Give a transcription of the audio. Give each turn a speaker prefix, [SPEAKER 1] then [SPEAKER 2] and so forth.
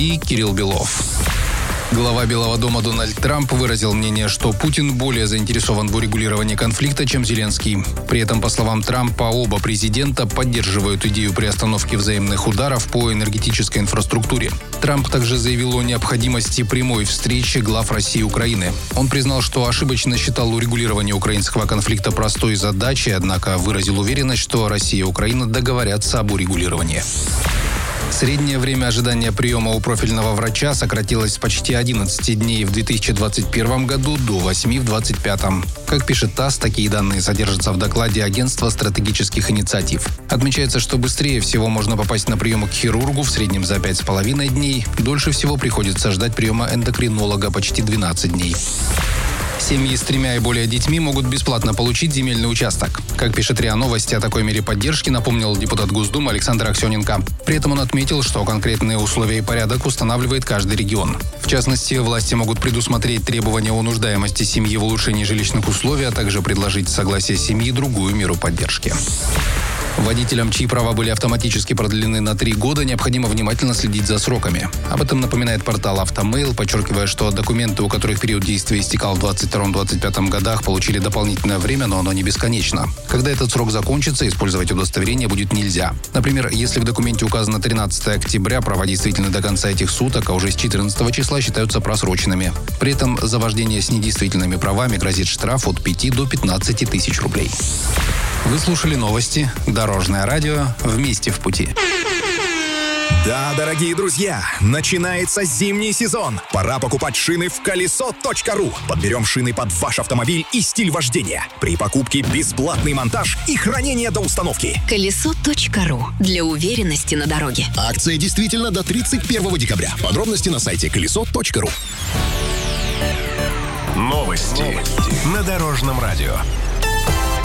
[SPEAKER 1] России Кирилл Белов. Глава Белого дома Дональд Трамп выразил мнение, что Путин более заинтересован в урегулировании конфликта, чем Зеленский. При этом, по словам Трампа, оба президента поддерживают идею приостановки взаимных ударов по энергетической инфраструктуре. Трамп также заявил о необходимости прямой встречи глав России и Украины. Он признал, что ошибочно считал урегулирование украинского конфликта простой задачей, однако выразил уверенность, что Россия и Украина договорятся об урегулировании. Среднее время ожидания приема у профильного врача сократилось с почти 11 дней в 2021 году до 8 в 2025. Как пишет ТАСС, такие данные содержатся в докладе Агентства стратегических инициатив. Отмечается, что быстрее всего можно попасть на прием к хирургу в среднем за 5,5 дней. Дольше всего приходится ждать приема эндокринолога почти 12 дней. Семьи с 3 и более детьми могут бесплатно получить земельный участок. Как пишет РИА Новости, о такой мере поддержки напомнил депутат Госдумы Александр Аксененко. При этом он отметил, что конкретные условия и порядок устанавливает каждый регион. В частности, власти могут предусмотреть требования о нуждаемости семьи в улучшении жилищных условий, а также предложить в согласии семьи другую меру поддержки. Водителям, чьи права были автоматически продлены на 3 года, необходимо внимательно следить за сроками. Об этом напоминает портал Автомейл, подчеркивая, что документы, у которых период действия истекал в 2022-2025 годах, получили дополнительное время, но оно не бесконечно. Когда этот срок закончится, использовать удостоверение будет нельзя. Например, если в документе указано 13 октября, права действительны до конца этих суток, а уже с 14 числа считаются просроченными. При этом за вождение с недействительными правами грозит штраф от 5 до 15 тысяч рублей. Вы слушали новости. Дорожное радио. Вместе в пути.
[SPEAKER 2] Да, дорогие друзья, начинается зимний сезон. Пора покупать шины в колесо.ру. Подберем шины под ваш автомобиль и стиль вождения. При покупке бесплатный монтаж и хранение до установки.
[SPEAKER 3] Колесо.ру. Для уверенности на дороге.
[SPEAKER 4] Акция действительно до 31 декабря. Подробности на сайте колесо.ру.
[SPEAKER 5] Новости на Дорожном радио.